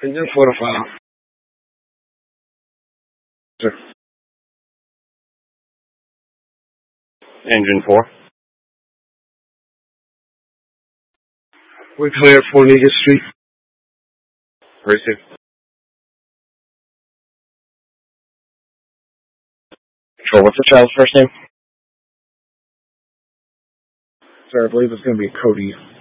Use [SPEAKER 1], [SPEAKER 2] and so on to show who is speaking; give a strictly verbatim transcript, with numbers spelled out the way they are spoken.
[SPEAKER 1] Engine four to file. Sir.
[SPEAKER 2] Engine four.
[SPEAKER 1] We're clear for Negus Street.
[SPEAKER 2] Receive. Control, what's the child's first name?
[SPEAKER 1] Sir, I believe it's going to be Cody.